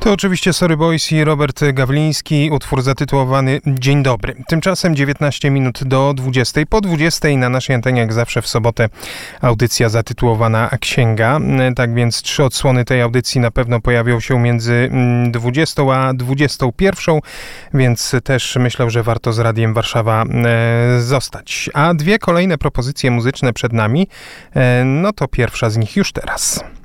To oczywiście Sorry Boys i Robert Gawliński, utwór zatytułowany Dzień dobry. Tymczasem 19 minut do 20. Po 20 na naszej antenie, jak zawsze w sobotę, audycja zatytułowana Księga. Tak więc 3 odsłony tej audycji na pewno pojawią się między 20 a 21, więc też myślę, że warto z Radiem Warszawa zostać. A 2 kolejne propozycje muzyczne przed nami, no to pierwsza z nich już teraz.